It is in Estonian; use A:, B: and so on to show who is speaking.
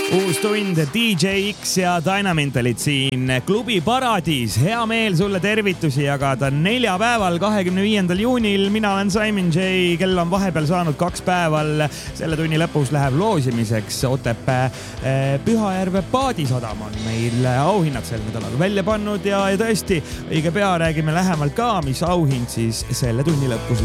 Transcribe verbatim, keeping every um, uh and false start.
A: uus tund D J X ja Dynamentalid siin klubi Paradiis. Hea meel sulle tervitusi jagada neljapäeval, kahekümne viiendal juunil. Mina olen Simon J. Kell on vahepeal saanud kaks päeval. Selle tunni lõpus läheb loosimiseks Otepää Pühajärve paadisadam on meil auhinnad sel nädalal välja pannud ja, ja tõesti õige pea räägime lähemalt ka, mis auhind siis selle tunni lõpus